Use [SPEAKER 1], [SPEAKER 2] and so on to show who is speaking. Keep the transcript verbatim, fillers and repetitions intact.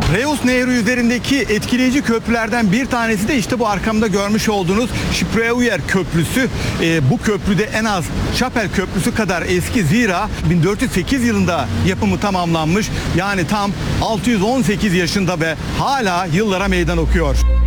[SPEAKER 1] Reus Nehri üzerindeki etkileyici köprülerden bir tanesi de işte bu arkamda görmüş olduğunuz Spreuer Köprüsü. E, bu köprüde en az Chapel Köprüsü kadar eski, zira bin dört yüz sekiz yılında yapımı tamamlanmış. Yani tam altı yüz on sekiz yaşında ve hala yıllara meydan okuyor.